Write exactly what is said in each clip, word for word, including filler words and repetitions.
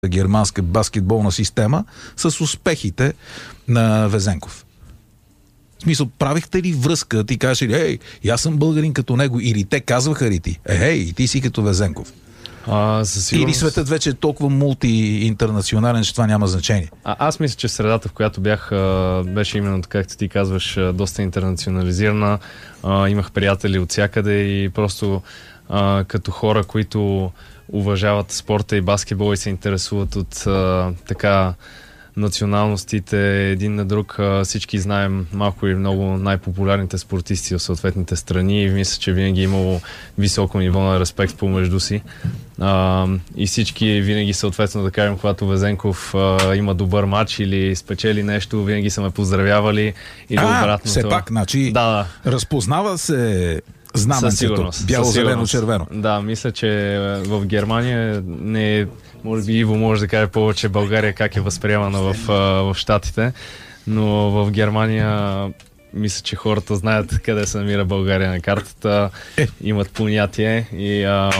германска баскетболна система с успехите на Везенков. В смисъл, правихте ли връзка? Ти кажеш ли, ей, аз съм българин като него, или те казваха ли ти, ей, и ти си като Везенков? А, сигурност... Или светът вече е толкова мулти-интернационален, че това няма значение? А, аз мисля, че средата, в която бях, беше именно така, както ти казваш, доста интернационализирана. А, имах приятели от всякъде и просто а, като хора, които уважават спорта и баскетбол и се интересуват от а, така националностите един на друг. А, всички знаем малко или много най-популярните спортисти от съответните страни и мисля, че винаги е имало високо ниво на респект помежду си. А, и всички винаги съответно, да кажем, когато Везенков а, има добър матч или спечели нещо, винаги са ме поздравявали или а, обратното. Все пак, значи, да, да. Разпознава се знаменцето, бяло-зелено-червено. Да, мисля, че в Германия не е, може би Иво може да каже повече България как е възприемана в, в Щатите, но в Германия мисля, че хората знаят къде се намира България на картата, е. Имат понятие и... А...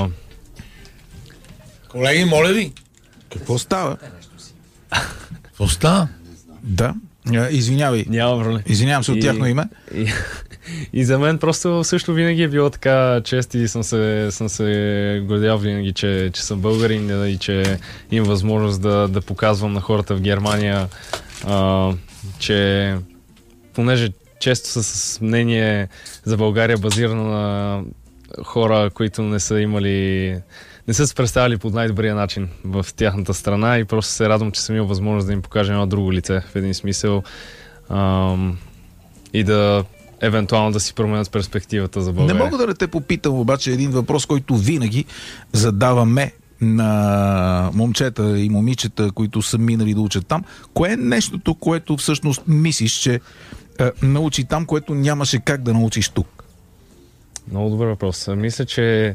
Колеги, моля ви! Какво става? Какво става? Да. Извинявай. Няма проблем. Извинявам се от тяхно име. И, и за мен просто също винаги е било така чест и съм се, съм се гордял винаги, че, че съм българин и че имам възможност да, да показвам на хората в Германия, а, че понеже често са с мнение за България базирано на хора, които не са имали... не са се представили по най-добрия начин в тяхната страна и просто се радвам, че съм имал възможност да им покажа едно друго лице в един смисъл ам, и да евентуално да си променят перспективата за България. Не мога да те попитам обаче един въпрос, който винаги задаваме на момчета и момичета, които са минали да учат там. Кое е нещото, което всъщност мислиш, че е, научи там, което нямаше как да научиш тук? Много добър въпрос. Мисля, че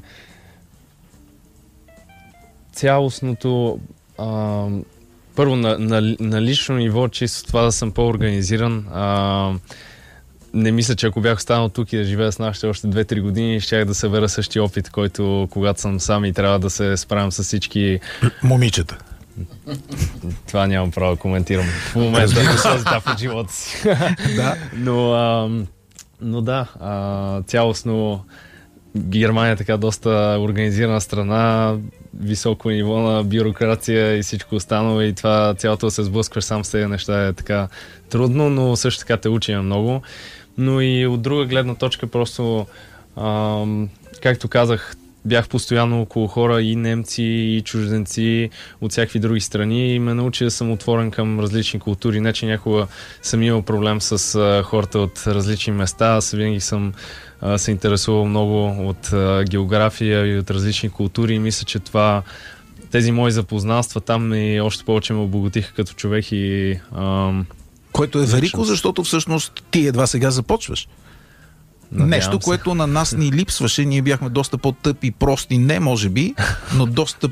цялостното а, първо на, на, на лично ниво, чисто това да съм по-организиран. А, не мисля, че ако бях останал тук и да живея с нашите още две-три години, щях да събера същия опит, който когато съм сам и трябва да се справям с всички... момичета. Това нямам право да коментирам в момента на този етап от живота си. Да. Но, а, но да, а, цялостно Германия е така доста организирана страна, високо ниво на бюрокрация и всичко останало и това цялото да се сблъскваш сам с тези неща е така трудно, но също така те учим много. Но и от друга гледна точка просто, ам, както казах, бях постоянно около хора и немци, и чужденци от всякакви други страни и ме научи да съм отворен към различни култури. Не, че някога съм имал проблем с а, хората от различни места. Аз винаги съм а, се интересувал много от а, география и от различни култури и мисля, че това тези мои запознанства там и още повече ме обогатиха като човек и... Ам, което е велико, защото всъщност ти едва сега започваш. Надявам Нещо, се. Което на нас ни липсваше. Ние бяхме доста по-тъпи, прости, не може би, но доста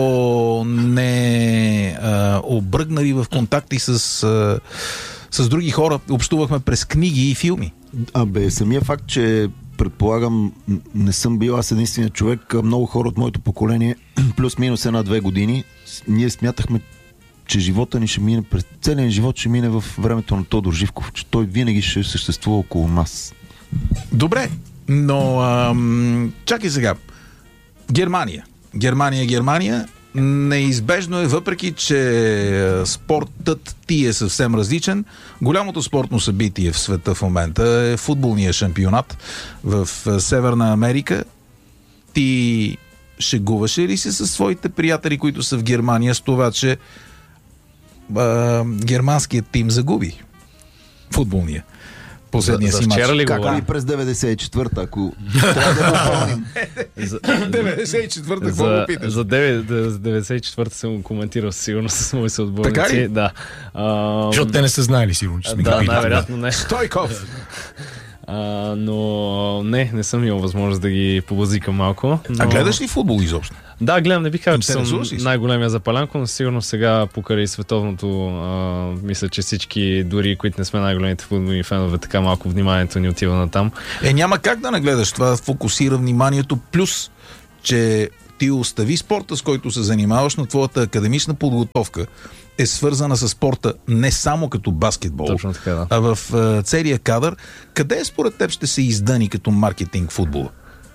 по-не а, обръгнали в контакти с, а, с други хора. Общувахме през книги и филми. Абе, самия факт, че предполагам, не съм бил аз единственият човек, много хора от моето поколение, плюс-минус една-две години, ние смятахме, че живота ни ще мине, през целия живот ще мине в времето на Тодор Живков, че той винаги ще съществува около нас. Добре, но ам, чакай сега. Германия. Германия, Германия. Неизбежно е, въпреки че спортът ти е съвсем различен. Голямото спортно събитие в света в момента е футболния шампионат в Северна Америка. Ти шегуваше ли си със своите приятели, които са в Германия, с това, че а, германският тим загуби футболния? Последния за, си мач. Ли как ли през деветдесет и четвърта, ако трябва да го помним? деветдесет и четвърта, какво го питаш? За деветдесет и четвърта съм коментирал сигурно с мои съотборници. Така ли? Да. А, защото те не са знаели сигурно, че сме да, ги най-вероятно не. Стойков! А, но не, не съм имал възможност да ги побазикам малко. Но... А гледаш ли футбол изобщо? Да, гледам, не бих казал, че съм ли? най-големия запалянко, но сигурно сега покрай световното, а, мисля, че всички, дори които не сме най-големите футболни фенове, така малко вниманието ни отива на там. Е, няма как да не гледаш, това фокусира вниманието, плюс, че ти остави спорта, с който се занимаваш, но твоята академична подготовка е свързана с спорта не само като баскетбол, Точно така, да. а в uh, целия кадър. Къде според теб ще се издъни като маркетинг футбола?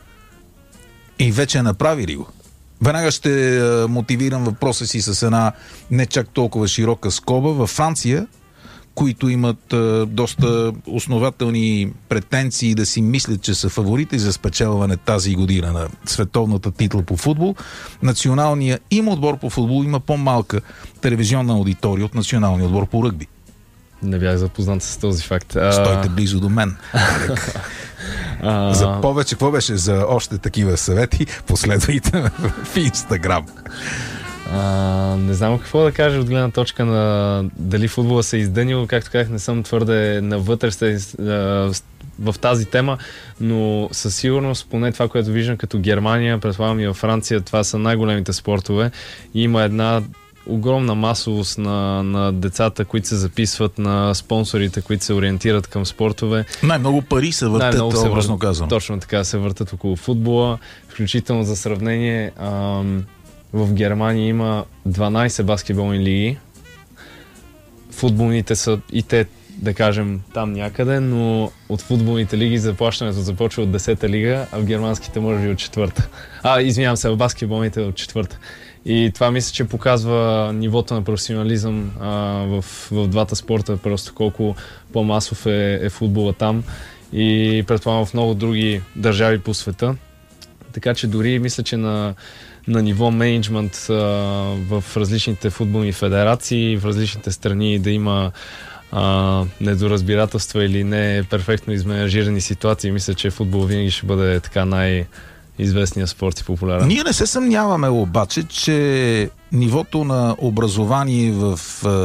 И вече направи ли го? Веднага ще uh, мотивирам въпроса си с една не чак толкова широка скоба. Във Франция, които имат а, доста основателни претенции да си мислят, че са фаворити за спечелване тази година на световната титла по футбол, националният им отбор по футбол има по-малка телевизионна аудитория от националния отбор по ръгби. Не бях запознат с този факт. Стойте близо до мен. А... За повече, какво беше за още такива съвети, последвайте в Инстаграм. А, не знам какво да кажа от гледна точка на дали футбола се е издънил. Както казах, не съм твърде навътре в тази тема, но със сигурност, поне това, което виждам като Германия, предполагам и във Франция, това са най-големите спортове. И има една огромна масовост на, на децата, които се записват, на спонсорите, които се ориентират към спортове. Най-много пари се въртят, се образно въртят, казвам. Точно така се въртат около футбола. Включително за сравнение, ам, в Германия има дванайсет баскетболни лиги. Футболните са и те, да кажем, там някъде, но от футболните лиги заплащането започва от десета лига, а в германските може би от четвърта. А, извинявам се, в баскетболните от четвърта. И това мисля, че показва нивото на професионализъм а, в, в двата спорта, просто колко по-масов е, е футбола там и предполагам в много други държави по света. Така че дори мисля, че на на ниво мениджмънт в различните футболни федерации, в различните страни да има а, недоразбирателства или не перфектно изменажирани ситуации, мисля, че футбол винаги ще бъде така най-известният спорт и популярен. Ние не се съмняваме обаче, че нивото на образование в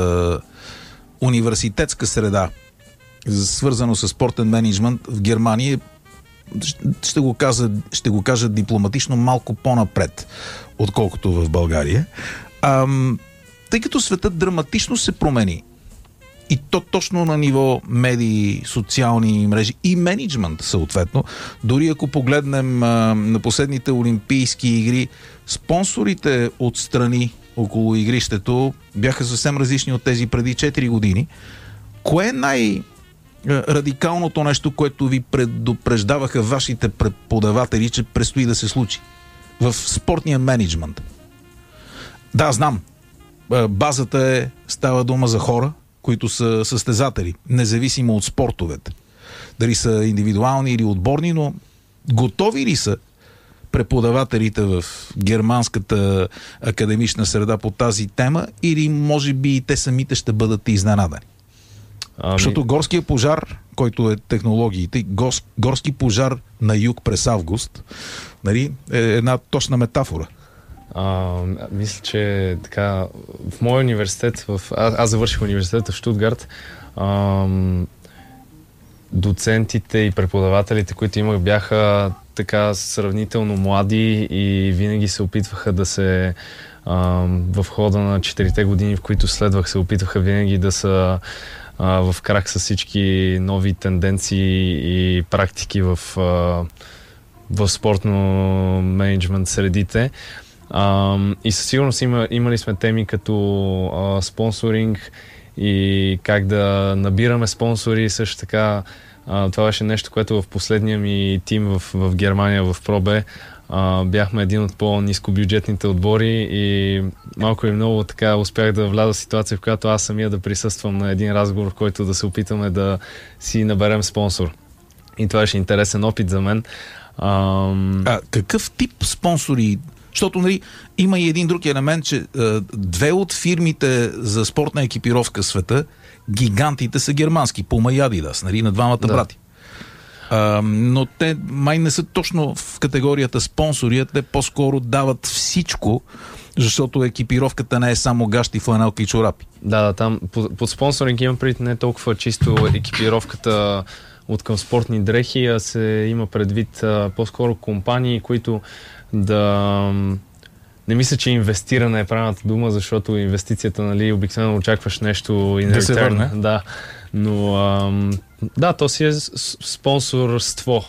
е, университетска среда, свързано с спортен мениджмънт в Германия, ще го кажа, ще го кажа дипломатично, малко по-напред, отколкото в България. Ам, тъй като светът драматично се промени и то точно на ниво медии, социални мрежи и мениджмънт съответно, дори ако погледнем а, на последните олимпийски игри, спонсорите от страни около игрището бяха съвсем различни от тези преди четири години. Кое е най- радикалното нещо, което ви предупреждаваха вашите преподаватели, че предстои да се случи в спортния мениджмънт? Да, знам. Базата е, става дума за хора, които са състезатели, независимо от спортовете. Дали са индивидуални или отборни, но готови ли са преподавателите в германската академична среда по тази тема, или може би и те самите ще бъдат изненадани? Ами... Защото горския пожар, който е технологиите, гор, горски пожар на юг през август, нали, е една точна метафора. А, мисля, че така, в моя университет, в, аз, аз завърших университета в Щутгарт, а, доцентите и преподавателите, които имах, бяха така сравнително млади и винаги се опитваха да се а, в хода на четирите години, в които следвах, се опитваха винаги да са а, в крак с всички нови тенденции и практики в, а, в спортно менеджмент средите. Uh, и със сигурност има, имали сме теми като uh, спонсоринг и как да набираме спонсори. Също така uh, това беше нещо, което в последния ми тим в, в Германия, в Пробе, uh, бяхме един от по-нискобюджетните отбори и малко и много така успях да вляза в ситуация, в която аз самия да присъствам на един разговор, в който да се опитаме да си наберем спонсор. И това беше интересен опит за мен. Uh, а какъв тип спонсори? Защото, нали, има и един друг елемент, че е, две от фирмите за спортна екипировка в света, гигантите са германски, Puma и Adidas, нали, на двамата да. брати. А, но те май не са точно в категорията спонсори, те по-скоро дават всичко, защото екипировката не е само гащи, фланелка и чорапи. Да, да, там под, под спонсоринг имам предвид не толкова чисто екипировката от към спортни дрехи, а се има предвид а, по-скоро компании, които да... Не мисля, че инвестиране е правилната дума, защото инвестицията, нали, обикновено очакваш нещо и да се върне. Да, но ам, да, то си е спонсорство.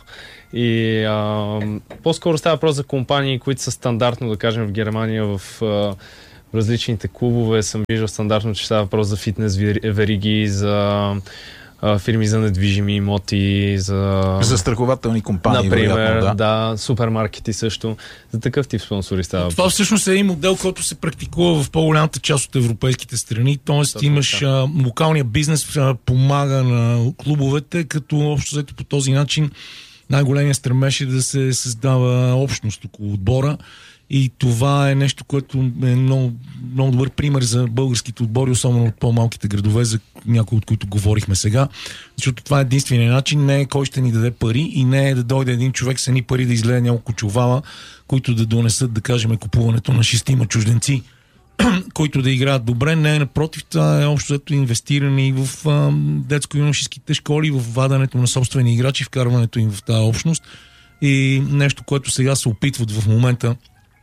И а, по-скоро става въпрос за компании, които са стандартно, да кажем, в Германия, в а, различните клубове съм виждал стандартно, че става въпрос за фитнес вериги, за а, фирми за недвижими имоти, за... За страхователни компании, например, вероятно, да. да, супермаркети също. За такъв тип спонсори става. Това всъщност е един модел, който се практикува в по-голямата част от европейските страни. Тоест Точно имаш а, локалния бизнес а, помага на клубовете, като общо взето по този начин най-големия стремеж е да се създава общност около отбора. И това е нещо, което е много, много добър пример за българските отбори, особено от по-малките градове, за някои от които говорихме сега. Защото това е единственият начин, не е кой ще ни даде пари и не е да дойде един човек с едни пари да излезе няколко чувала, които да донесат, да кажем, купуването на шестима чужденци, които да играят добре. Не, напротив, това е общо взето инвестиране и в детско-юношеските школи, в вадането на собствени играчи, вкарването им в тази общност. И нещо, което сега се опитват в момента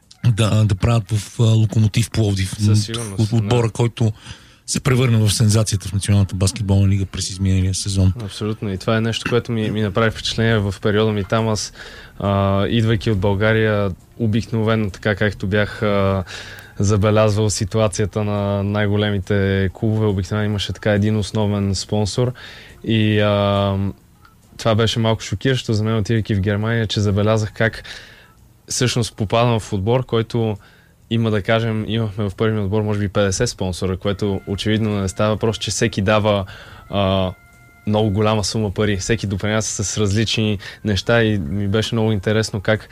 да, да правят в а, Локомотив Пловдив, от отбора, да, който се превърна в сензацията в Националната баскетболна лига през изминалия сезон. Абсолютно. И това е нещо, което ми, ми направи впечатление в периода ми там. Аз, а, идвайки от България, обикновено, така както бях а, забелязвал ситуацията на най-големите клубове, обикновено имаше така един основен спонсор. И а, това беше малко шокиращо за мен, отивайки в Германия, че забелязах как всъщност попадам в отбор, който има, да кажем, имахме в първия отбор може би петдесет спонсора, което очевидно не става въпрос, че всеки дава а, много голяма сума пари. Всеки допринася с различни неща и ми беше много интересно как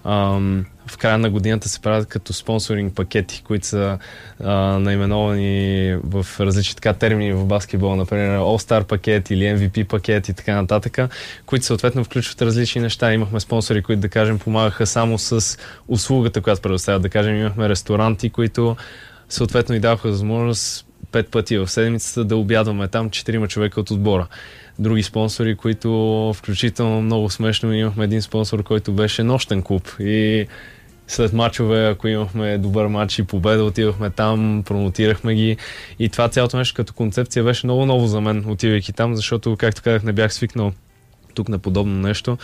ам, в края на годината се правят като спонсоринг пакети, които са а, наименовани в различни така термини в баскетбол, например All-Star пакет или Ем Ви Пи пакет и така нататък, които съответно включват различни неща. Имахме спонсори, които, да кажем, помагаха само с услугата, която предоставят. Да кажем, имахме ресторанти, които съответно и даваха възможност пет пъти в седмицата да обядваме там четирима човека от отбора. Други спонсори, които включително много смешно, имахме един спонсор, който беше нощен клуб и след мачове, ако имахме добър матч и победа, отивахме там, промотирахме ги и това цялото нещо като концепция беше много ново за мен, отивайки там, защото, както казах, не бях свикнал тук на подобно нещо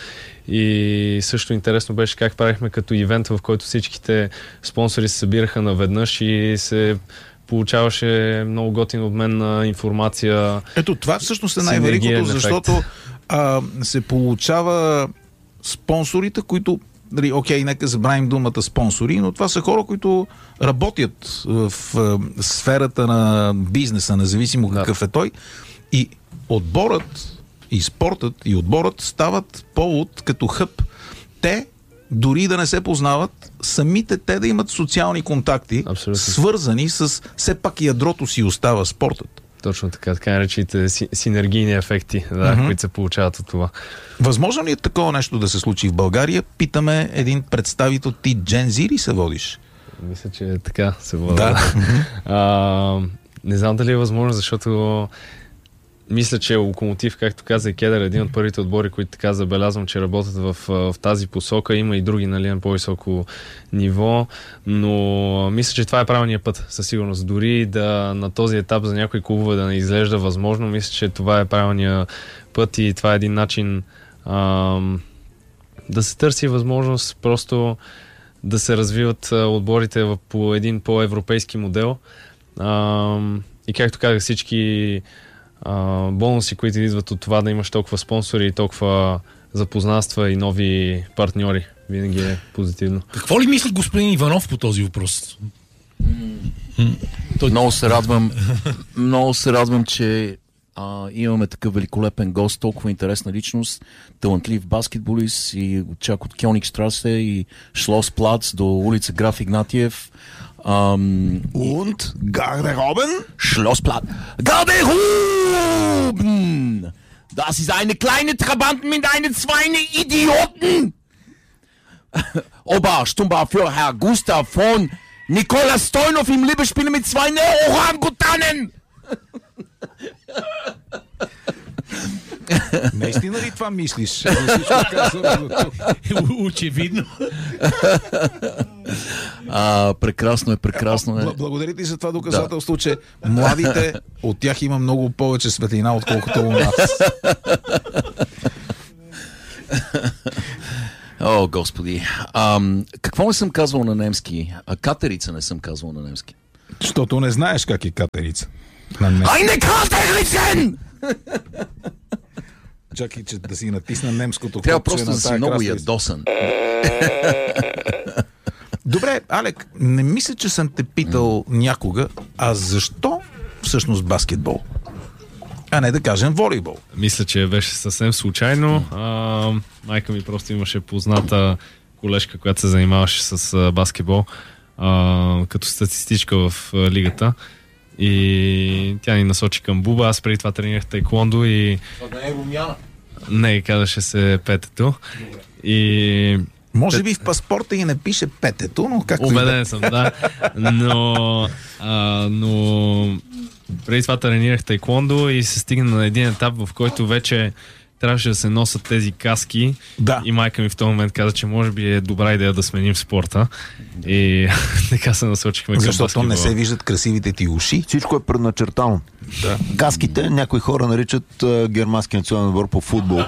и също интересно беше как правихме като ивент, в който всичките спонсори се събираха наведнъж и се получаваше много готин обмен на информация. Ето това всъщност е най-великото, защото а, се получава спонсорите, които, дали, окей, нека забравим думата спонсори, но това са хора, които работят в, в сферата на бизнеса, независимо да. какъв е той. И отборът, и спортът, и отборът стават повод като хъб. Те дори да не се познават, самите те да имат социални контакти, абсолютно, свързани с все пак ядрото си остава спортът. Точно така, така наречените си, синергийни ефекти, да, mm-hmm. които се получават от това. Възможно ли е такова нещо да се случи в България? Питаме един представител. Ти Gen Z ли се водиш? Мисля, че така се води. Да. а, не знам дали е възможно, защото мисля, че Локомотив, както каза и Кедър, един от първите отбори, които така забелязвам, че работят в, в тази посока. Има и други, нали, на по-високо ниво, но мисля, че това е правилният път, със сигурност. Дори да на този етап за някои клубове да не изглежда възможно, мисля, че това е правилният път и това е един начин ам, да се търси възможност просто да се развиват отборите в, по един по-европейски модел. Ам, и както казах, всички Uh, бонуси, които идват от това да имаш толкова спонсори и толкова запознанства и нови партньори. Винаги е позитивно. Какво ли мисли господин Иванов по този въпрос? Mm. Той... Много се радвам, много се радвам, че а, имаме такъв великолепен гост, толкова интересна личност, талантлив баскетболист и чак от Кьонигштрасе и Шлосплац до улица Граф Игнатиев. Um, Und Garderoben? Schlossplatz. Garderoben! Das ist eine kleine Trabanten mit einem Zweine Idioten! Oberstummer für Herr Gustav von Nikolas Stojanov im Liebesspiel mit zwei Orangutanen! Наистина ли това мислиш? Очевидно. А, прекрасно е, прекрасно е. Благодаря ти за това доказателство, да. Че младите, от тях има много повече светлина, отколкото у нас. О, господи. А, какво не съм казвал на немски? А, катерица не съм казвал на немски. Защото не знаеш как е катерица. На немски. Айне катерицен! Чакай, че да си натисна немското. Трябва просто да си много ядосан. Добре, Алек, не мисля, че съм те питал някога, а защо всъщност баскетбол? А не да кажем волейбол. Мисля, че беше съвсем случайно. А, майка ми просто имаше позната колежка, която се занимаваше с а, баскетбол а, като статистичка в а, лигата. И тя ни насочи към буба. Аз преди това тренирах тайквондо и... Това не е Румяна. Не, казваше се петето. И... Може би в паспорта и не пише петето, но както Убеден съм, да. Но, а, но преди това тренирах тайквондо и се стигна на един етап, в който вече трябваше да се носят тези каски. Да. И майка ми в този момент каза, че може би е добра идея да сменим спорта. И така се насочихме към баскетбола. Защото не се виждат красивите ти уши. Всичко е предначертано. Да. Каските някои хора наричат uh, германски национален отбор по футбол.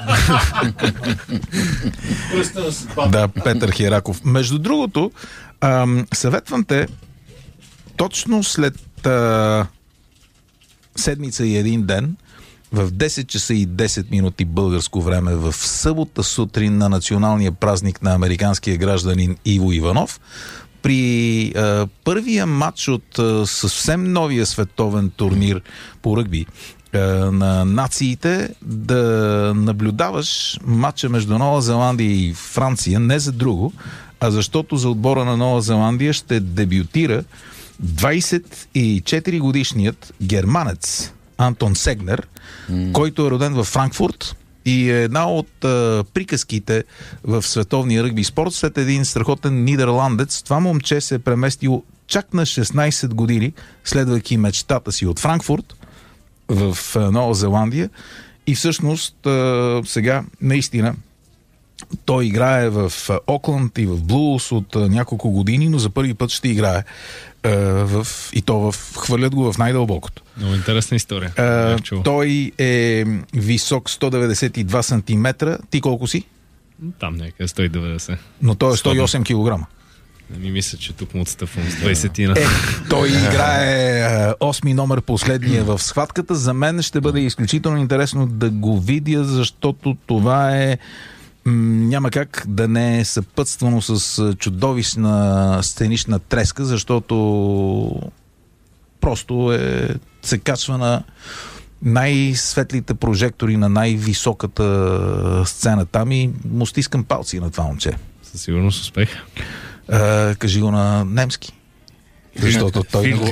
Да, Петър Хераков. Между другото, ам, съветвам те точно след а, седмица и един ден в десет часа и десет минути българско време в събота сутрин на националния празник на американския гражданин Иво Иванов при а, първия матч от а, съвсем новия световен турнир по ръгби а, на нациите да наблюдаваш матча между Нова Зеландия и Франция не за друго, а защото за отбора на Нова Зеландия ще дебютира двайсет и четири годишният германец Антон Сегнер, mm. който е роден във Франкфурт и е една от а, приказките в световния ръгби спорт. След един страхотен нидерландец, това момче се е преместил чак на шестнайсет години, следвайки мечтата си от Франкфурт в а, Нова Зеландия. И всъщност а, сега наистина той играе в Окланд и в Блуз от а, няколко години, но за първи път ще играе а, в, и то в, хвърлят го в най-дълбокото. Много интересна история. А, той е висок сто деветдесет и два сантиметра. Ти колко си? Там някъде сто и деветдесет. Но той е сто и осем килограма. Не ми мисля, че тук му отстъпвам с двайсетина. Е, той играе осми номер, последния в схватката. За мен ще бъде изключително интересно да го видя, защото това е няма как да не е съпътствано с чудовищна сценична треска, защото просто е, се качва на най-светлите прожектори на най-високата сцена там и му стискам палци на това момче. Със сигурност успех. А, кажи го на немски. Защото той не го...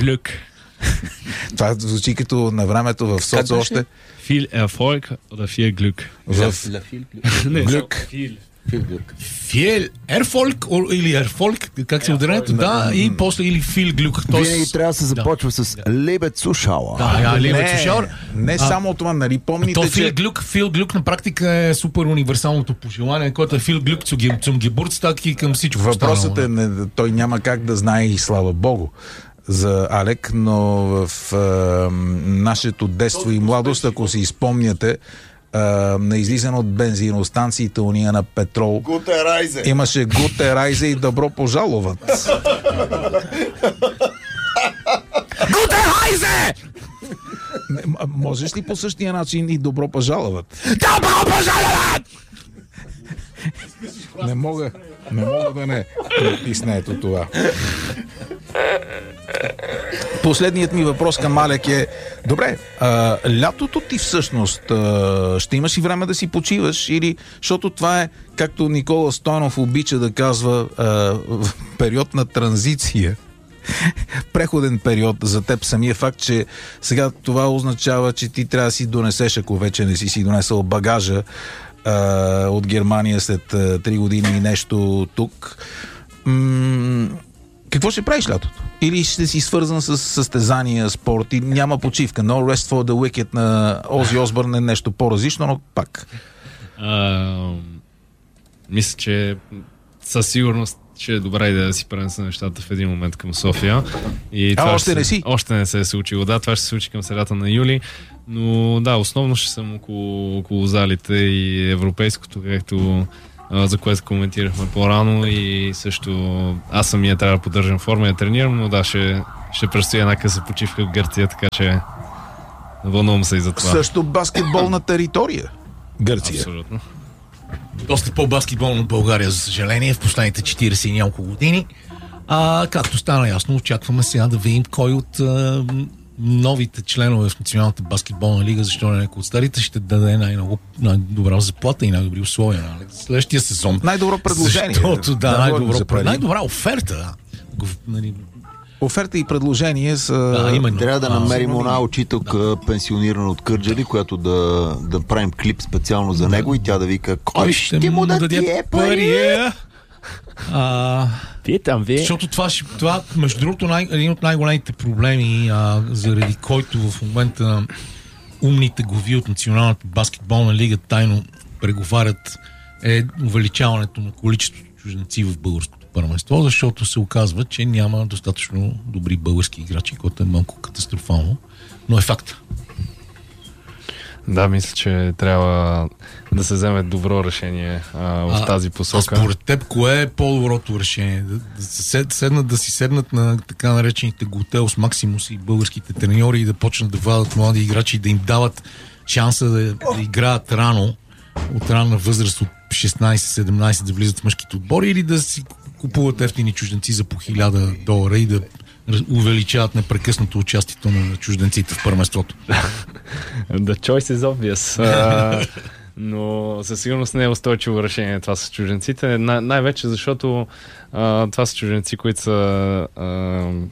Това звучи като на времето в соц още. Viel Erfolg oder viel Glück? В... Глюк. Viel Erfolg или Erfolg, как се ударението? Да, и после или Viel Glück. Винаги трябва да се започва с Liebe Zuschauer. Да, Liebe Zuschauer. Не само това, нали помните, то че... Viel Glück, Viel Glück на практика е супер универсалното пожелание, което е Viel Glück zum Geburtstag и към всичко. Въпросът е, не, той няма как да знае и слава Богу за Алек, но в а, нашето детство и младост, ако си изпомняте, а, на излизане от бензиностанциите уния на петрол Гуте Райзе. Имаше Гуте Райзе и добро пожаловат. Гуте Райзе! Можеш ли по същия начин и добро пожаловат? Добро пожаловат! Не мога, не мога да не натисна ето това. Последният ми въпрос към Алек е: добре, а, лятото ти всъщност а, ще имаш и време да си почиваш или, защото това е, както Никола Стойнов обича да казва, а, период на транзиция, преходен период за теб. Самия факт, че сега това означава, че ти трябва да си донесеш, ако вече не си си донесъл багажа а, от Германия след а, три години и нещо тук. М- какво ще правиш лятото? Или ще си свързан с състезания, спорт и няма почивка? No rest for the wicked на Ози Осбърн е нещо по-различно, но пак. А, мисля, че със сигурност ще е добра идея да си пренеса нещата в един момент към София. И а, още се, не си? Още не се е случило. Да, това ще се случи към средата на юли. Но да, основно ще съм около, около залите и европейското, както а, за което коментирахме по-рано и също аз самия трябва да поддържам форма и да тренирам, но да, ще, ще предстои една къса почивка в Гърция, така че вълнувам се и за това. Също баскетболна територия. Гърция. Абсолютно. Доста по-баскетболно от България, за съжаление, в последните четирийсет и няколко години. А както стана ясно, очакваме сега да видим кой от а, новите членове в Националната баскетболна лига, защо не някой от старите, ще даде най-много, най-добра заплата и най-добри условия на следващия сезон. Най-добро предложение. Защото, да, да най-добро, най-добра оферта. Нали, оферта и предложение са... Да, именно. Трябва да А, намерим една учителка, да, пенсионирана от Кърджали, която да, да правим клип специално за него, да, и тя да вика: кой ще, ще му да ти е пари? А, Питам ви. Защото това, това между другото, най- един от най-големите проблеми, а, заради който в момента умните глави от Националната баскетболна лига тайно преговарят, е увеличаването на количеството чужденци в българското първенство, защото се оказва, че няма достатъчно добри български играчи, което е малко катастрофално, но е факт. Да, мисля, че трябва да се вземе добро решение а, в а, тази посока. А според теб, кое е по-доброто решение? Да, да, се седнат, да си седнат на така наречените Готелс Максимус и българските треньори и да почнат да вадат млади играчи и да им дават шанса да, да играят рано, от ранна възраст от шестнайсет-седемнайсет да влизат в мъжките отбори, или да си купуват ефтини чужденци за по хиляда долара и да увеличават непрекъснато участието на чужденците в първенството? The choice is obvious. Uh, но със сигурност не е устойчиво решение това с чужденците. Най- най-вече защото uh, това са чужденци, които са uh,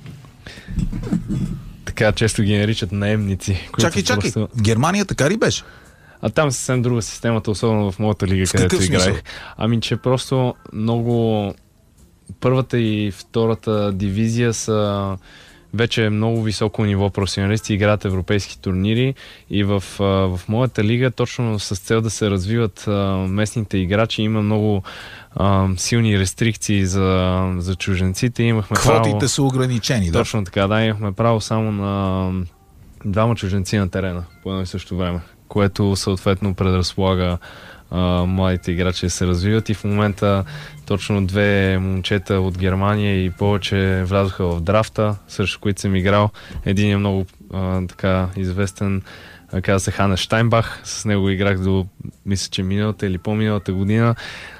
така често ги наричат наемници. Чакай, чакай. Просто... Германия така ли беше? А там е съвсем друга системата, особено в моята лига, в където играех. Ами, че просто много... Първата и втората дивизия са вече много високо ниво професионалисти, играят европейски турнири и в, в моята лига, точно с цел да се развиват местните играчи, има много а, силни рестрикции за, за чужденците. Имахме Квотите право, са ограничени, да? Точно така, да, имахме право само на двама чужденци на терена по едно и също време, което съответно предразполага Uh, младите играчи да се развиват и в момента точно две момчета от Германия и повече влязоха в драфта, срещу които съм играл. Един е много uh, така известен, uh, каза се Ханес Штайнбах, с него играх до, мисля, че миналата или по-миналата година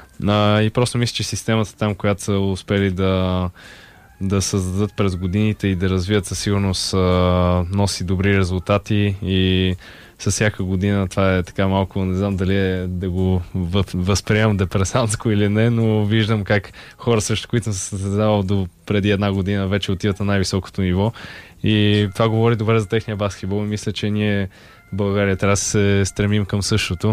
uh, и просто мисля, че системата там, която са успели да да създадат през годините и да развият със сигурност uh, носи добри резултати и със всяка година това е така малко, не знам дали е да го възприемам депресантско или не, но виждам как хора, срещу които съм се състезавал до преди една година, вече отиват на най-високото ниво и това говори добре за техния баскетбол и мисля, че ние в България трябва да се стремим към същото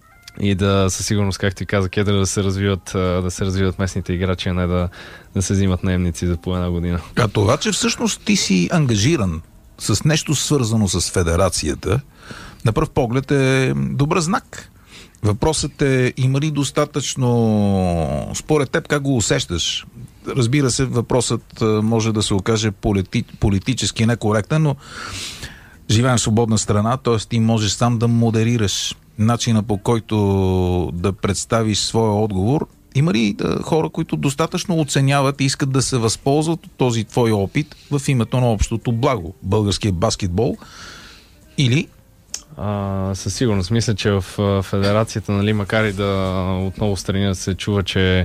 и да със сигурност, както ти каза, Кедър, да се развиват, да се развиват местните играчи, а не да, да се взимат наемници за по една година. А това, че всъщност ти си ангажиран с нещо свързано с федерацията, на пръв поглед е добър знак. Въпросът е, има ли достатъчно, според теб, как го усещаш? Разбира се, въпросът може да се окаже полити, политически некоректен, но живеем в свободна страна, т.е. ти можеш сам да модерираш начина, по който да представиш своя отговор. Има ли да, хора, които достатъчно оценяват и искат да се възползват от този твой опит в името на общото благо, българския баскетбол? Или... А, със сигурност. Мисля, че в федерацията, нали, макар и да отново страни да се чува, че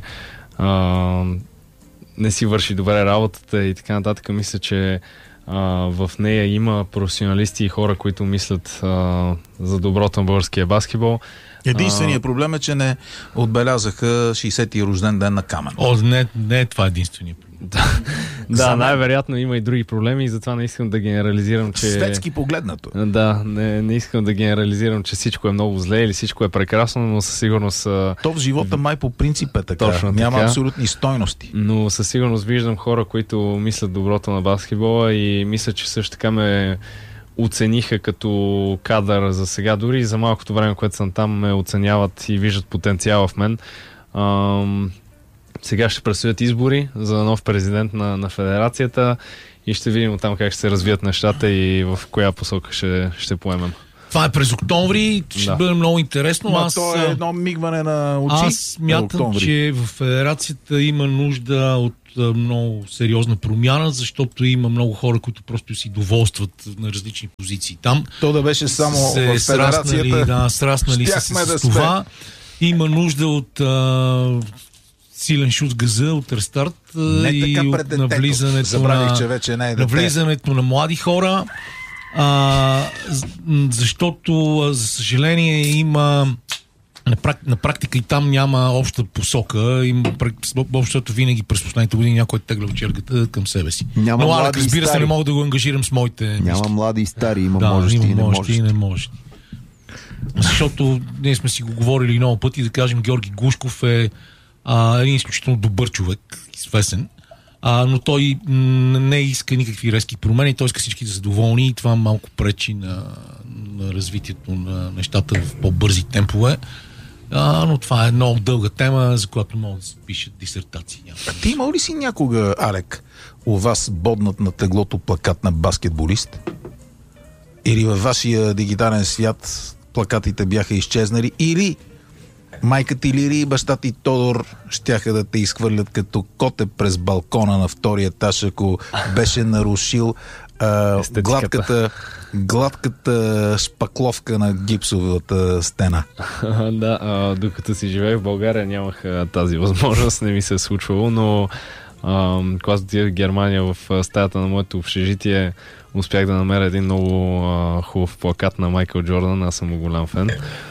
а, не си върши добре работата и така нататък, мисля, че а, в нея има професионалисти и хора, които мислят а, за доброто на българския баскетбол. Единственият проблем е, че не отбелязаха шейсети рожден ден на Камен. О, не, не е това единственият проблем. Да, да, най-вероятно има и други проблеми и затова не искам да генерализирам, че... Светски погледнато. Да, не, не искам да генерализирам, че всичко е много зле или всичко е прекрасно, но със сигурност... То в живота май по принцип е така. Точно Няма така. Абсолютни стойности. Но със сигурност виждам хора, които мислят доброто на баскетбола и мисля, че също така ме оцениха като кадър за сега. Дори и за малкото време, което съм там, ме оценяват и виждат потенциала в мен. Ам... Сега ще предстоят избори за нов президент на, на федерацията и ще видим там как ще се развият нещата и в коя посока ще, ще поемем. Това е през октомври, ще Да. бъде много интересно. Ма аз, то е едно мигване на очи. аз смятам, че в федерацията има нужда от а, много сериозна промяна, защото има много хора, които просто си доволстват на различни позиции там. То да беше само се в федерацията. Да, сраснали се щяхме с да това. Има нужда от а, силен шут с газа, от рестарт а, Не и така от пред детето. навлизането Забравих, на, че вече не е дете. навлизането на млади хора. А, защото, за съжаление, има на, прак, на практика и там няма обща посока. Има, общото винаги през последните години някой е теглял чергата към себе си. Няма Но, млади Алек, и разбира се, стари. не мога да го ангажирам с моите Няма мисли. млади и стари, има Да, можещи има и не можещи можещи. и не можещи. Защото ние сме си го говорили много пъти, да кажем, Георги Глушков е а, един изключително добър човек, известен, а, но той м- не иска никакви резки промени, той иска всички да са доволни и това малко пречи на, на развитието на нещата в по-бързи темпове. А, но това е много дълга тема, за която могат да се пишат дисертации. А ти имал ли си някога, Алек, у вас боднат на теглото плакат на баскетболист? Или във вашия дигитален свят плакатите бяха изчезнали? Или майка ти Лири и баща ти Тодор щяха да те изхвърлят като коте през балкона на втория етаж, ако беше нарушил а, гладката, гладката шпакловка на гипсовата стена? Да, а, докато си живеех в България нямах а, тази възможност, не ми се е случвало, но а, когато отидох в Германия в а, стаята на моето общежитие, успях да намеря един много а, хубав плакат на Майкъл Джордан, аз съм голям фен.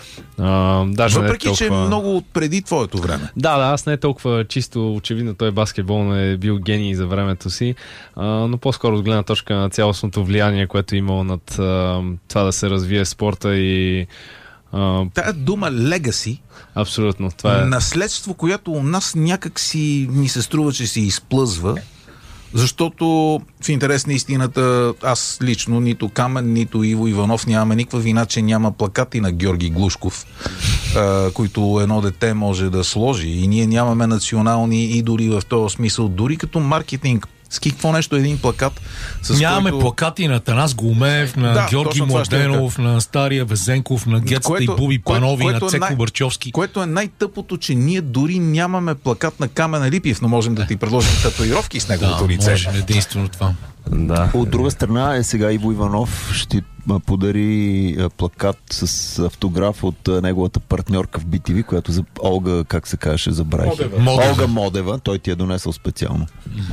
А, даже Въпреки, не е толкова... че е много преди твоето време. Да, да, аз не е толкова чисто очевидно, той баскетбол е бил гений за времето си, а, но по-скоро от гледна точка на цялостното влияние, което е имало над а, това да се развие спорта и а, Тая дума legacy, абсолютно, това е... наследство, което у нас някак си ни се струва, че се изплъзва, защото в интерес на истината аз лично, нито Камен, нито Иво Иванов нямаме никаква вина, че няма плакати на Георги Глушков, а, които едно дете може да сложи. И ние нямаме национални идоли в този смисъл. Дори като маркетинг, с какво нещо един плакат, с Нямаме който... плакати на Танас Голумев, на Да, Георги точно това ще Младенов, на Стария Везенков, на Гецата и Буби Панови, на е Цеко най- Бърчовски. Което е най-тъпото, че ние дори нямаме плакат на Камен Липиев, но можем да ти предложим татуировки с неговото Да, лице. може, единствено това. Да. От друга страна е сега Иво Иванов ще а, подари а, плакат с автограф от а, неговата партньорка в би ти ви, която за Олга, как се казваше, забравих. Модева. Олга Модева, той ти е донесъл специално.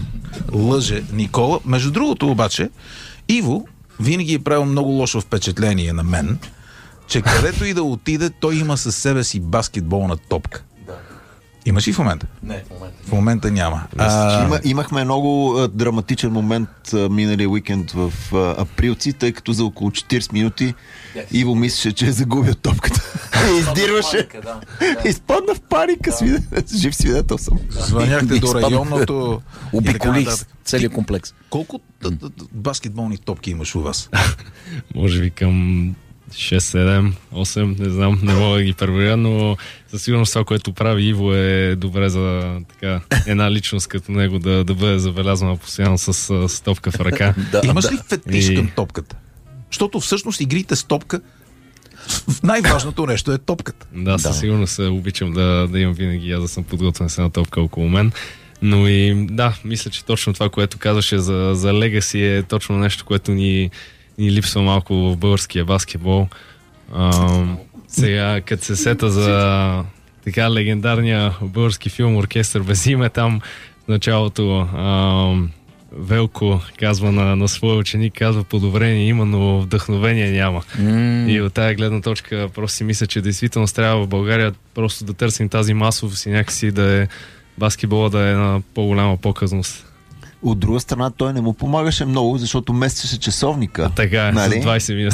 Лъже Никола. Между другото обаче, Иво винаги е правил много лошо впечатление на мен, че където и да отиде, той има със себе си баскетболна топка. Имаш ли в момента? Не, в момента. В момента няма. А, Има, имахме много а, драматичен момент а, миналия уикенд в а, Априлци, тъй като за около четирийсет минути Иво мислеше, че е загубил топката. И издирваше. Изпадна в паника. Свидетел. Жив свидетел съм. звъняхте до районното... и така Обиколих нататък. целият комплекс. Колко т- т- т- баскетболни топки имаш у вас? Може би към шест, седем, осем, не знам, не мога да ги преброя, но със сигурност това, което прави Иво е добре за така, една личност като него да, да бъде забелязвана постоянно с, с топка в ръка. Да, Имаш да. ли фетиш И- към топката? Защото всъщност игрите с топка, в- най-важното нещо е топката. Да, със сигурност се обичам да, да имам винаги аз да съм подготвен с една топка около мен. Но и да, мисля, че точно това, което казваше за, за Legacy е точно нещо, което ни, ни липсва малко в българския баскетбол. Ам, сега, като се сета за така легендарния български филм "Оркестър без име", там в началото ам, Велко казва на, на своя ученик, казва: "Подобрение има, но вдъхновение няма." М, И от тази гледна точка просто си мисля, че действително трябва в България просто да търсим тази масовост и някакси да е баскетбола да е на по-голяма показност. От друга страна той не му помагаше много, защото местеше часовника. Така е, Нали? за двайсет минути.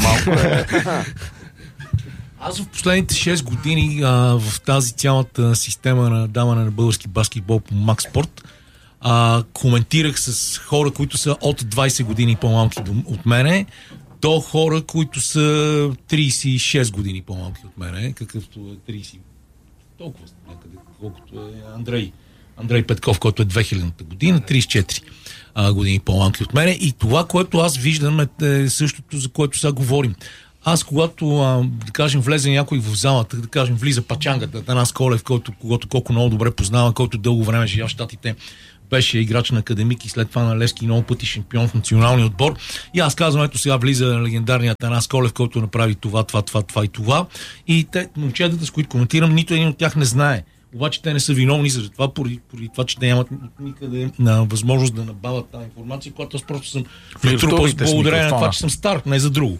Аз в последните шест години а, в тази цялата система на даване на български баскетбол по Макспорт а, коментирах с хора, които са от двайсет години по-малки до- от мене, до хора, които са трийсет и шест години по-малки от мене, какъвто е трийсет, толкова някъде, колкото е Андрей. Андрей Петков, който е две хилядната година, трийсет и четири а, години по-малки от мене. И това, което аз виждам, е, е същото, за което сега говорим. аз когато, а, да кажем, влезе някой в залата, да кажем, влиза Пачангата, Атанас Колев, който, когато колко много добре познава, който дълго време живя в Щатите, беше играч на Академик и след това на Левски, много пъти шампион в националния отбор. И аз казвам, ето сега влиза легендарният Атанас Колев, който направи това, това, това, това и това. И те, момчетата, с които коментирам, нито един от тях не знае. Обаче те не са виновни за това, поради, поради това, че те нямат никъде на възможност да набавят тази информация, която аз просто съм натрупал с благодарение на това, че съм стар, не за друго.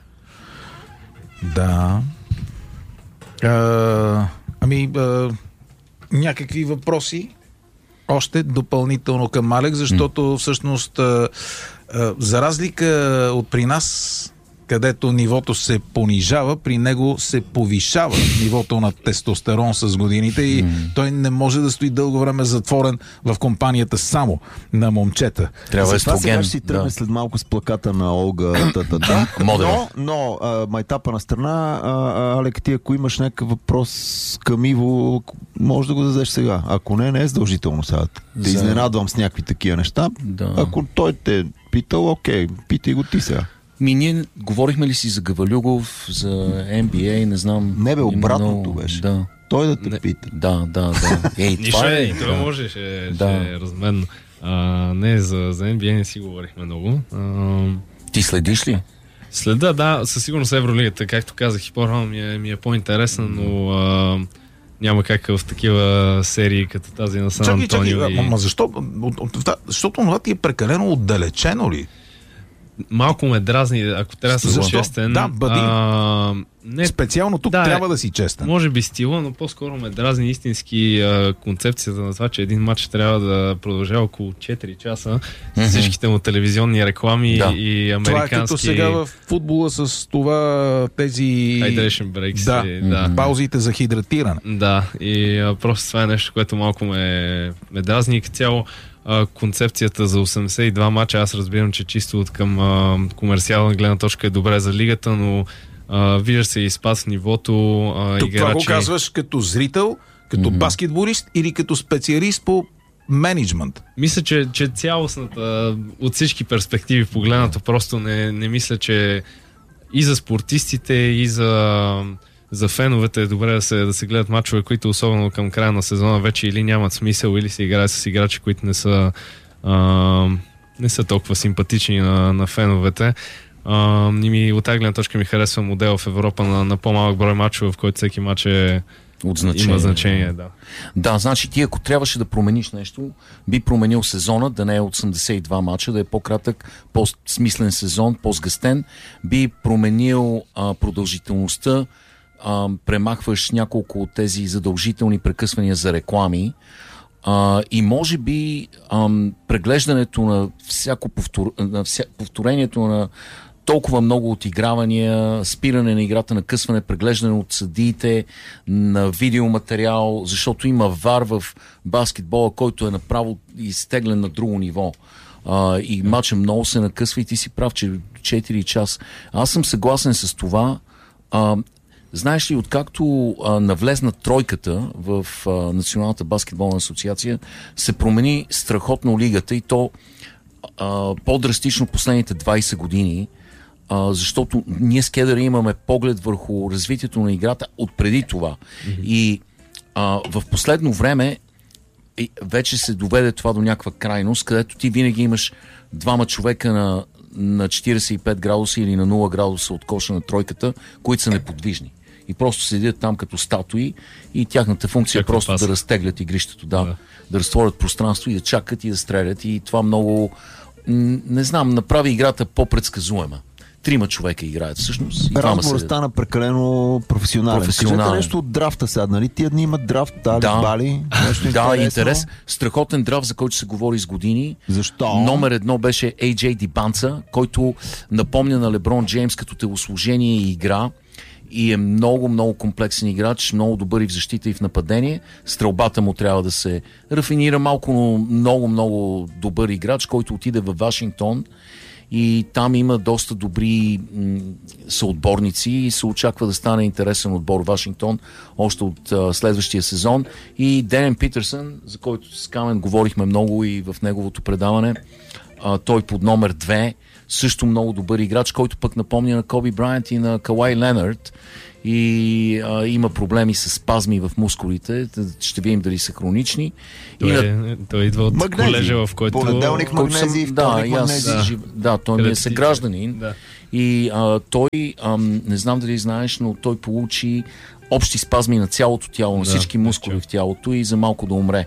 Да. А, ами, а, някакви въпроси още допълнително към Алек, защото всъщност а, а, за разлика от при нас, където нивото се понижава, при него се повишава нивото на тестостерон с годините и mm. той не може да стои дълго време затворен в компанията само на момчета. Трябва естроген. Това сега ще си тръгне да. след малко с плаката на Олга Татата. но, но а, майтапа на страна, а, Алек, ти ако имаш някакъв въпрос към Иво, може да го дадеш сега. Ако не, не е задължително сега. Те За... изненадвам с някакви такива неща. Да. Ако той те е питал, окей, питай го ти сега. Ми, ние говорихме ли си за Гавалюгов, за Н Б А, не знам. Не бе, обратното много... беше. Да. Той да те не, пита. Да, да, да. Ей, това е. Това може, ще, да. ще е разменно. А, не, за, за Н Б А не си говорихме много. А, Ти следиш ли? Следа, да, със сигурност Евролигата, както казах и по-рано, ми е, ми е по-интересна, но а, няма как в такива серии като тази на Сан чакай, Антонио. Чакай, и... ама защо? Защото това ти е прекалено отдалечено ли? Малко ме дразни, ако трябва да съм честен. Да, бъди. А, не, Специално тук да, трябва да си честен. Може би стила, но по-скоро ме дразни истински а, концепцията на това, че един матч трябва да продължава около четири часа с всичките му телевизионни реклами да. и американски... Това е като сега в футбола с това тези... Hydration breaks. Да, и, да. паузите за хидратиране. Да, и а, просто това е нещо, което малко ме, ме дразни и като цяло концепцията за осемдесет и два мача, аз разбирам, че чисто от към а, комерциална гледна точка е добре за лигата, но а, вижда се и спад в нивото. А, Тук играчи... това го казваш като зрител, като mm-hmm. баскетболист или като специалист по менеджмент? Мисля, че, че цялостната, от всички перспективи погледнато, просто не, не мисля, че и за спортистите, и за за феновете е добре да се, да се гледат мачове, които особено към края на сезона вече или нямат смисъл, или се играят с играчи, които не са а, не са толкова симпатични на, на феновете. А, и ми, от тази гледна точка ми харесва модел в Европа на, на по-малък брой мачове, в който всеки мач е от значение. Има значение, да. Да, значи ти ако трябваше да промениш нещо, би променил сезона, да не е осемдесет и два мача, да е по-кратък, по-смислен сезон, по-сгъстен, би променил а, продължителността, а, премахваш няколко от тези задължителни прекъсвания за реклами, а, и може би а, преглеждането на всяко повтор... на вся... повторението на толкова много отигравания, спиране на играта, накъсване, преглеждане от съдиите, на видеоматериал, защото има вар в баскетбола, който е направо изтеглен на друго ниво. А, и матча много се накъсва и ти си прав, че четири часа. Аз съм съгласен с това. А, знаеш ли, откакто а, навлезна тройката в а, Националната баскетболна асоциация, се промени страхотно лигата и то а, по-драстично последните двайсет години, а, защото ние с Кедъра имаме поглед върху развитието на играта от преди това. Mm-hmm. И а, в последно време и, вече се доведе това до някаква крайност, където ти винаги имаш двама човека на, на четирийсет и пет градуса или на нула градуса от коша на тройката, които са неподвижни. И просто седят там като статуи и тяхната функция е просто паса. Да разтеглят игрището, да, да. да разтворят пространство и да чакат и да стрелят. И това много, не знам, направи играта по-предсказуема. Трима човека играят всъщност. Разговорът стана прекалено професионален. професионален. Кажете нещо от драфта сега, нали? Тия дни имат драфт, Дали, да, Бали, нещо да, интерес. Страхотен драфт, за който се говори с години. Защо? Номер едно беше Ей Джей Дибанца, който напомня на Леброн Джеймс като телосложение и игра. И е много, много комплексен играч, много добър и в защита и в нападение. Стрелбата му трябва да се рафинира малко, но много, много добър играч, който отиде във Вашингтон и там има доста добри м- съотборници и се очаква да стане интересен отбор Вашингтон още от а, следващия сезон. И Денен Питърсън, за който с Камен говорихме много и в неговото предаване, а, той под номер две, също много добър играч, който пък напомня на Коби Брайант и на Кауай Ленард. И а, има проблеми с спазми в мускулите. Ще видим дали са хронични. Той, и на... той идва от магнези. колежа, в който... Понеделник магнези, съм... да, вторник магнези. Да, жив... да, той ми е съгражданин. Да. И а, той, а, не знам дали знаеш, но той получи общи спазми на цялото тяло, на да, всички мускули в тялото и за малко да умре.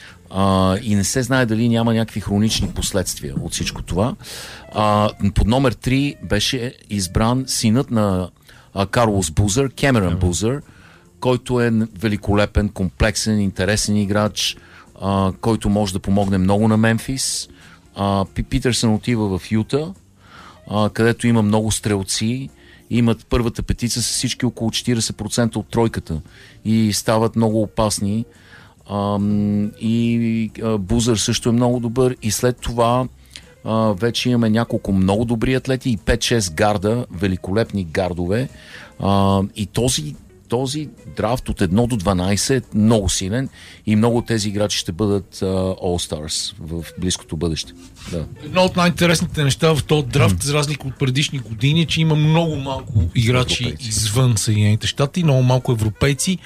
А, и не се знае дали няма някакви хронични последствия от всичко това. А, под номер три беше избран синът на а, Карлос Бузър, Кемерън Бузър, който е великолепен, комплексен, интересен играч, а, който може да помогне много на Мемфис. А, Питърсън отива в Юта, а, където има много стрелци, имат първата петица с всички около четирийсет процента от тройката и стават много опасни. Um, и uh, Бузър също е много добър и след това uh, вече имаме няколко много добри атлети и пет-шест гарда, великолепни гардове uh, и този, този драфт от едно до дванайсет е много силен и много от тези играчи ще бъдат uh, All-Stars в близкото бъдеще. Да. Едно от най-интересните неща в този драфт, mm. за разлика от предишни години, е, че има много малко играчи европейци извън Съединените щати, много малко европейци.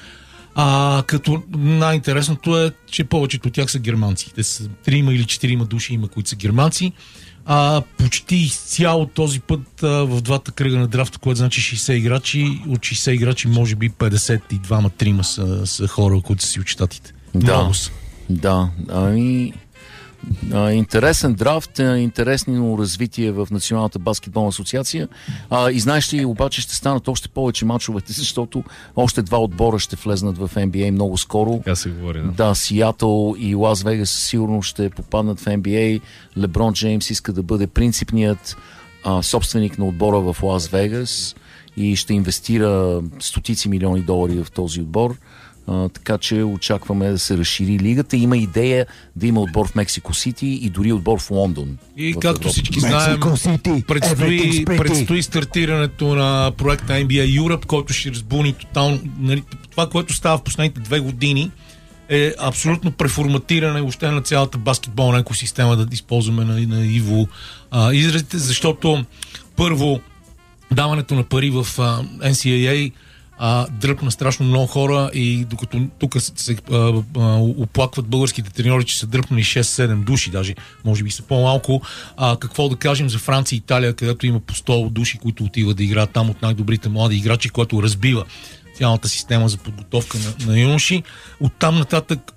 А като най-интересното е, че повечето от тях са германци. Те са трима или четирима души има, които са германци. А, почти изцяло този път а, в двата кръга на драфта, което значи шейсет играчи, от шейсет играчи може би петдесет и два-трима са, са хора, които са си от щатите. Да, много са. Да, ами... Uh, интересен драфт, uh, интересно развитие в Националната баскетболна асоциация. Uh, и знаеш ли, обаче ще станат още повече мачовете, защото още два отбора ще влезнат в Н Б А много скоро. Така се говори, да. Да, Сиатъл и Лас Вегас сигурно ще попаднат в Н Б А. Леброн Джеймс иска да бъде принципният uh, собственик на отбора в Лас Вегас и ще инвестира стотици милиони долари в този отбор. Uh, така че очакваме да се разшири лигата. Има идея да има отбор в Мексико Сити и дори отбор в Лондон. И в както Европа. всички знаем, предстои, предстои стартирането на проекта Н Б А Europe, който ще разбуни тотално. Нали, това, което става в последните две години, е абсолютно преформатиране въобще на цялата баскетболна екосистема, да използваме на, на Иво а, изразите, защото първо даването на пари в а, Н С А А Uh, дръпна страшно много хора и докато тук се uh, uh, оплакват българските треньори, че са дръпнали шест-седем души, даже може би са по-малко. Uh, какво да кажем за Франция и Италия, където има по сто души, които отиват да играят там от най-добрите млади играчи, което разбива цялата система за подготовка на, на юноши. Оттам нататък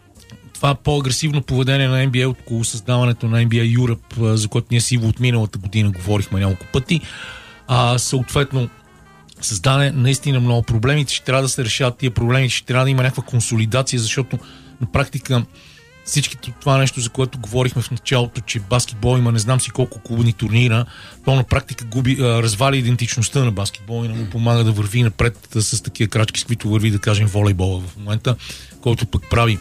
това по-агресивно поведение на Н Б А около създаването на Н Б А Europe, за което ние си от миналата година говорихме няколко пъти. Uh, съответно създаде наистина много проблеми, ще трябва да се решават тия проблеми, ще трябва да има някаква консолидация, защото на практика всичкито това нещо, за което говорихме в началото, че баскетбол има не знам си колко клубни турнира, то на практика губи, а, развали идентичността на баскетбол и не му помага да върви напред с такива крачки, с които върви, да кажем, волейбола в момента, който пък прави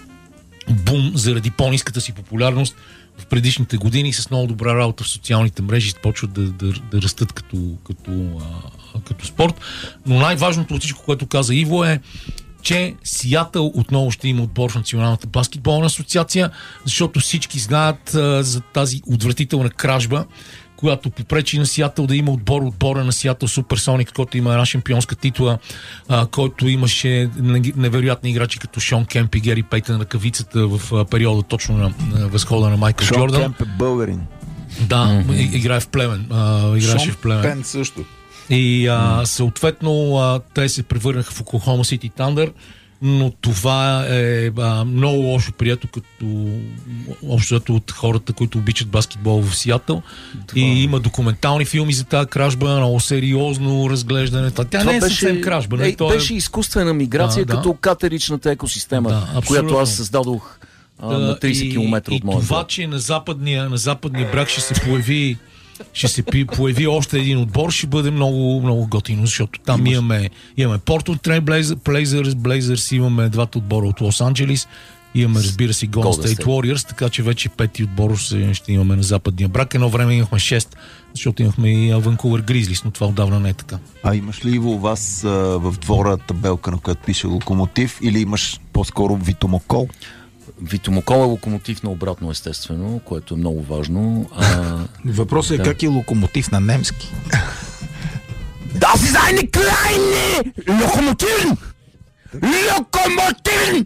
бум заради по-ниската си популярност в предишните години с много добра работа в социалните мрежи почват да, да, да растат като, като, а, като спорт. Но най-важното от всичко, което каза Иво, е, че Сиатъл отново ще има отбор в Националната баскетболна асоциация, защото всички знаят а, за тази отвратителна кражба, която попречи на Сиатъл да има отбор, отбора на Сиатъл Суперсоник, който има една шампионска титла, а, който имаше невероятни играчи като Шон Кемп и Гери Пейтън, ръкавицата в а, периода точно на, на възхода на Майкъл Шон Джордан. Кемп е българин. Да, mm-hmm. играе в Племен. А, играше Шон в Племен. Пен също. И а, съответно а, те се превърнаха в Оклахома Сити Тандър, но това е а, много лошо прието като общото от хората, които обичат баскетбол в Сиатъл. Това... И има документални филми за тази кражба, много сериозно разглеждане. Тя това не е беше, съвсем кражба. Не? Е, То беше е... изкуствена миграция, да, като да. катеричната екосистема, да, която аз създадох а, да, на трийсет километра от моя. И това, че на западния, на западния бряг ще се появи ще се появи още един отбор, ще бъде много, много готино, защото там Имаш... имаме, имаме Portland Trail Blazers, Blazers, имаме двата отбора от Лос-Анджелис, имаме, разбира се, Golden State Warriors, така че вече пети отбор ще имаме на западния брак. Едно време имахме шест, защото имахме и Ванкувър Гризлис, но това отдавна не е така. А имаш ли у вас а, в двора табелка, на която пише Локомотив, или имаш по-скоро Витомокол? Витомокол е локомотив на обратно, естествено, което е много важно. А... Въпросът е Да. как е локомотив на немски. Das ist eine kleine Lokomotive! Lokomotive!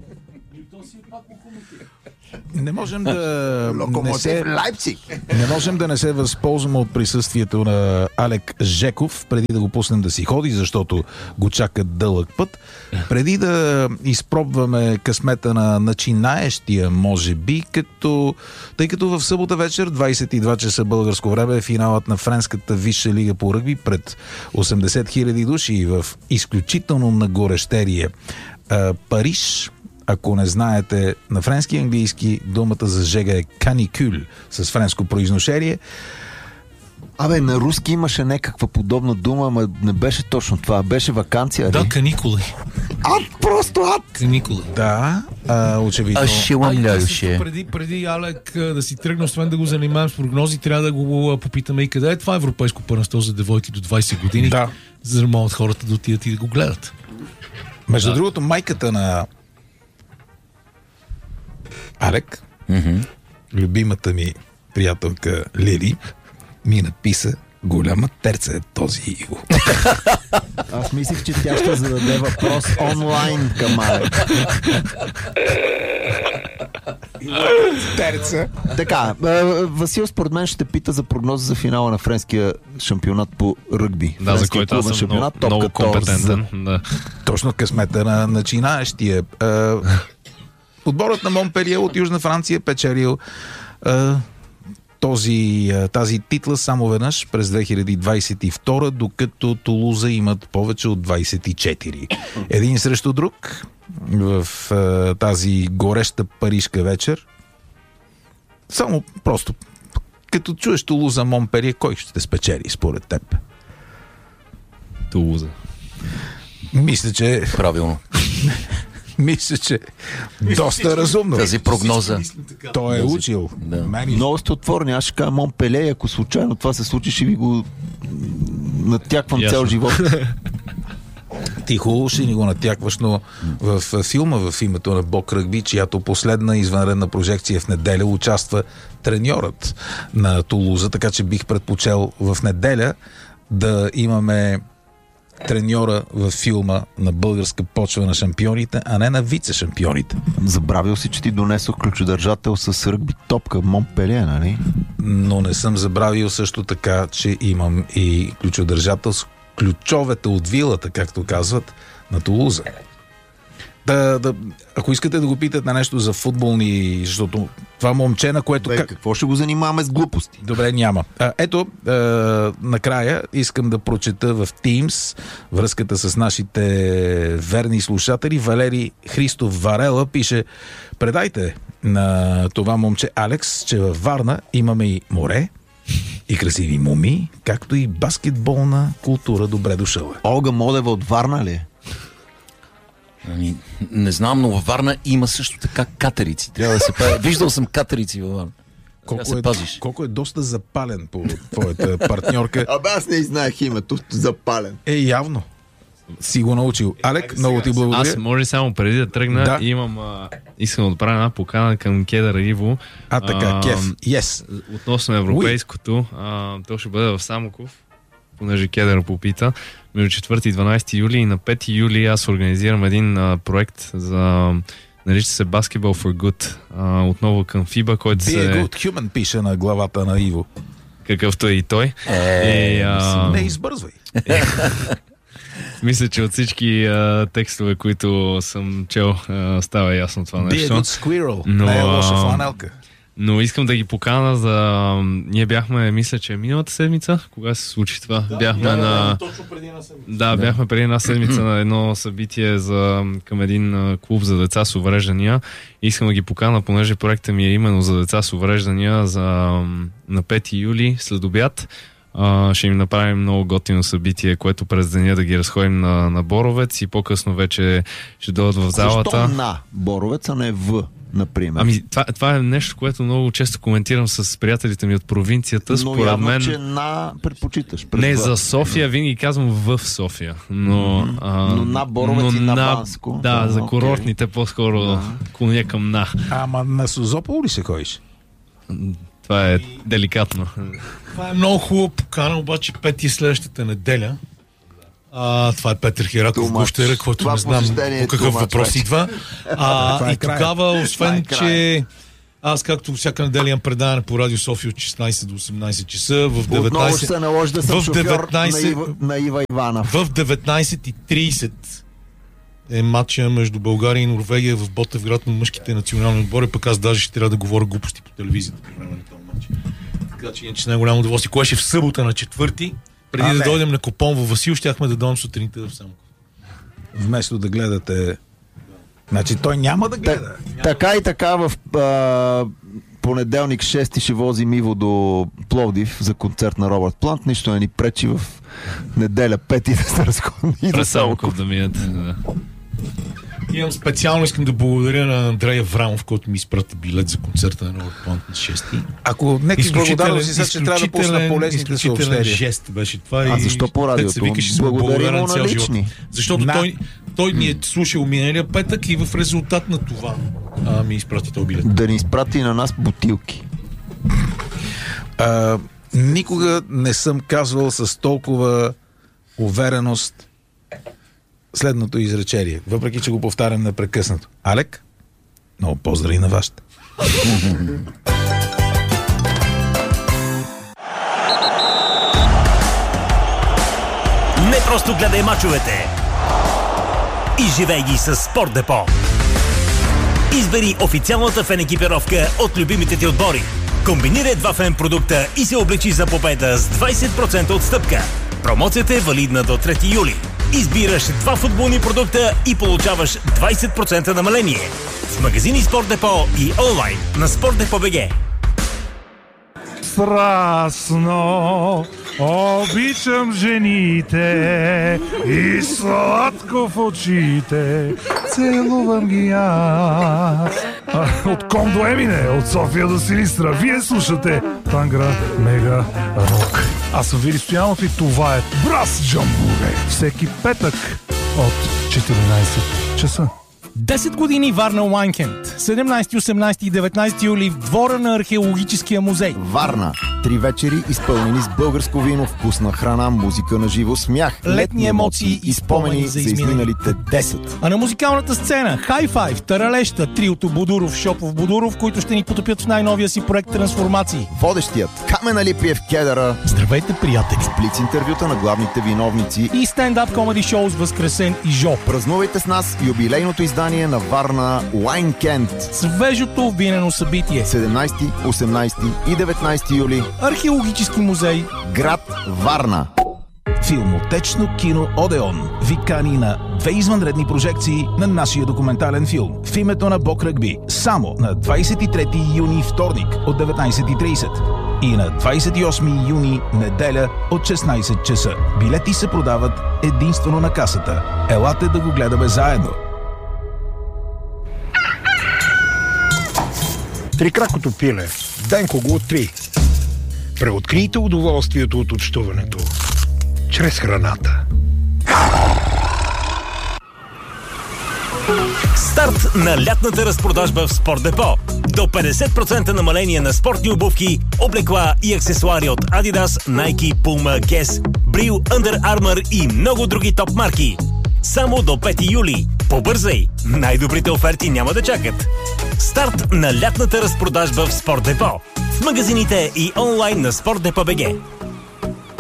Не можем да не се, Лайпциг. не можем да не се възползваме от присъствието на Алек Жеков, преди да го пуснем да си ходи, защото го чака дълъг път. Преди да изпробваме късмета на начинаещия, може би, като, тъй като в събота вечер, двайсет и два часа българско време, е финалът на Френската висша лига по ръгби пред осемдесет хиляди души в изключително нагорещерие Париж. Ако не знаете на френски и английски, думата за жега е каникюл с френско произношение. Абе, на руски имаше някаква подобна дума, ама не беше точно това. Беше ваканция, Да, ли? каникули. Ад, просто ад! Каникули. Да, а, очевидно. А ще Ай, аз също ламляюше. преди, преди Алек а, да си тръгне, освен да го занимавам с прогнози, трябва да го а, попитаме и къде е това европейско първенство за девойки до двайсет години, Да. за да могат хората да отидат и да го гледат. Между другото, майката на Алек, Мгм. любимата ми приятелка Лили, ми написа: голяма терца е този Иво. Аз мислих, че тя ще зададе въпрос онлайн към Алек. Терца? Така, е, Васил според мен ще пита за прогноза за финала на френския шампионат по ръгби. Да, за Френския който аз клубен съм много, шампионат, топ много четиринайсет. компетентен. Да. Точно късмета на начинаещия. Е, Отборът на Монпелие от Южна Франция печелил е, този, е, тази титла само веднъж през две хиляди двайсет и втора, докато Тулуза имат повече от двайсет и четири. Един срещу друг в е, тази гореща парижка вечер. Само просто като чуеш Тулуза Монпелие, кой ще те спечели според теб? Тулуза. Мисля, че Правилно. мисля, че доста разумно. Тази прогноза. Той е учил. Да. Мен и- Много сте отворни. Аз ще кажа Монпеле, ако случайно това се случи, ще ви го м, натяквам Ясно. цял живот. Ти хубаво ще ни го натякваш, но в в филма в името на Бог ръгби, чиято последна извънредна прожекция в неделя, участва треньорът на Тулуза, така че бих предпочел в неделя да имаме треньора във филма на българска почва на шампионите, а не на вице-шампионите. Забравил си, че ти донесох ключодържател с ръгби топка Монпеле, нали? Но не съм забравил също така, че имам и ключодържател с ключовете от вилата, както казват, на Тулуза. Да, да, ако искате да го питате на нещо за футболни, защото това момче, на което... Бе, Как... какво ще го занимаваме с глупости? Добре, няма. А, ето, а, накрая искам да прочета в Teams връзката с нашите верни слушатели. Валери Христов Варела пише: предайте на това момче Алекс, че във Варна имаме и море, и красиви муми, както и баскетболна култура. Добре дошъл е. Олга Модева от Варна ли е? Ами, не знам, но във Варна има също така катерици. Трябва да се пази. Виждал съм катерици във Варна. Трябва да Колко се е, пазиш. колко е доста запален по твоята партньорка. Абе, аз не знаех името. Запален. Е, явно. Си го научил. Алек, много ти благодаря. Аз може само преди да тръгна, Да. имам, а, искам да отправя една покана към Кедър Иво. А, така, А, кеф. Yes. Относно европейското, а, то ще бъде в Самоков, понеже Кедър попита. Между четвърти и дванайсети юли и на пети юли аз организирам един а, проект за, нарича се Basketball for Good, а, отново към фиба, който Be a се... good human, пише на главата на Иво. Какъвто е и той. Е, и, а, Не избързвай. мисля, че от всички а, текстове, които съм чел, а, става ясно това Be a нещо. good squirrel. Но, Не е лоша а, фланелка. Но искам да ги покана за... Ние бяхме, мисля, че миналата седмица, кога се случи това? Да, бяхме на... Точно преди една седмица. Да, бяхме преди една седмица на едно събитие за, към един а, клуб за деца с увреждания. Искам да ги покана, понеже проектът ми е именно за деца с увреждания за, на пети юли след обяд. А, ще им направим много готино събитие, което през деня да ги разходим на, на Боровец и по-късно вече ще дойдат в залата. Защо на Боровец, а не в например. Ами, това, това е нещо, което много често коментирам с приятелите ми от провинцията. Но Според явно, мен... че на предпочиташ. Не, това. за София винаги казвам в София. Но, Mm-hmm. а, но на Боровец и на Банско. Да, А, за окей. курортните по-скоро Да. клоня към на. Ама на Созопол ли се ходиш? Това е деликатно. Това е много хубава покана, обаче Пети следващата неделя. А, това е Петър Хираков, Too гощера, much. който Това не знам посещение е по какъв too much въпрос вече. идва. А, Това е и края. тогава, освен Това е че аз, както всяка неделя, имам предаване по Радио София от шестнайсет до осемнайсет часа, в Отново ще деветнайсет, се наложи да съм в шофьор деветнайсет на, Ива, на Ива Иванов. в деветнайсет и трийсет е матча между България и Норвегия в Ботевград на мъжките национални отбори, пък аз даже ще трябва да говоря глупости по телевизията по време на този матч. Така че иначе с най-голямо удоволствие. Кое ще в събота на четвърти, преди А, да не. дойдем на Копон във Васил, щяхме да дойдем сутринта в Самоков. Вместо да гледате... Значи той няма да гледа. Та, така и така в а, понеделник шести ще возим Иво до Пловдив за концерт на Робърт Плант. Нищо не ни пречи в неделя пети да се разходим и до През Самоков. Самоков да минете. Да. Имам специално, искам да благодаря на Андрея Врамов, който ми изпрати билет за концерта на Робърт Плант на шести. Ако нека благодарност си сега, че трябва да пусна полезните изключителен съобщения. жест беше това. А и защо по радиото? дето се викаше, съм Благодарим благодарен му на цял лични. живот. Защото На. той, той ни е слушал миналия петък и в резултат на това а, ми изпрати този билет. Да ни изпрати на нас бутилки. А, никога не съм казвал с толкова увереност следното изречение, въпреки че го повтарям непрекъснато. Алек, много поздрави на вашите. Не просто гледай мачовете, изживей ги с Спорт Депо. Избери официалната фен екипировка от любимите ти отбори. Комбинирай два фен продукта и се облечи за победа с двайсет процента отстъпка. Промоцията е валидна до трети юли. Избираш два футболни продукта и получаваш двайсет процента намаление. В магазини Спорт Депо и онлайн на спортдепо.бг. Страстно обичам жените и сладко в очите целувам ги аз. А, от Ком до Емине, от София до Силистра, вие слушате Тангра Мега Рок. Аз съм Вили Стоянов и това е Брас Джамбуре. Всеки петък от четиринайсет часа. десет години Варна Уайнкенд. седемнайсети, осемнайсети и деветнайсети юли в двора на археологическия музей. Варна. Три вечери, изпълнени с българско вино, вкусна храна, музика на живо, смях, Летни емоции и спомени за изминалите десет. А на музикалната сцена High Five, Таралеща, триото Будуров, Шопов, Будуров, които ще ни потопят в най-новия си проект Трансформации. Водещият Камен Алипиев Кедъра, Здравейте, приятели! сплиц интервюта на главните виновници. И стендап комеди шоу с Възкресен и Жо. Празнувайте с нас юбилейното издание на Варна Уайнкенд. Свежото винено събитие. седемнайсети, осемнайсети и деветнайсети юли. Археологически музей. Град Варна. Филмотечно кино Одеон ви кани на две извънредни прожекции на нашия документален филм в името на Бог Ръгби само на двайсет и трети юни вторник от деветнайсет и трийсет и на двайсет и осми юни неделя от шестнайсет часа. Билети се продават единствено на касата. Елате да го гледаме заедно. Трикракото пиле. Денко го откри. Преоткрийте удоволствието от общуването чрез храната. Старт на лятната разпродажба в Спорт Депо. До петдесет процента намаление на спортни обувки, облекла и аксесуари от Adidas, Nike, Puma, Guess, Bril, Under Armour и много други топ марки. Само до пети юли. Побързай! Най-добрите оферти няма да чакат. Старт на лятната разпродажба в Спорт Депо. В магазините и онлайн на спорт депо точка бг.